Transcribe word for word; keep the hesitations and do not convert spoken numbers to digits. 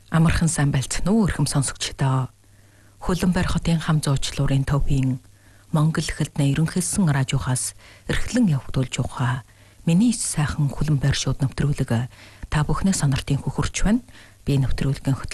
Амархан сайн байлцсан уу өрхөм сонсогчдоо. Хөлбөмбөр хотын хам зуучлуурын төвийн Монгол хэлний ерөнхийлсөн радиохаас эрхлэн явагдуулж байгаа миний сайхан хөлбөмбөр шууд нэвтрүүлэг та бүхнээ сониртын хөхөрч байна. Би нэвтрүүлгийн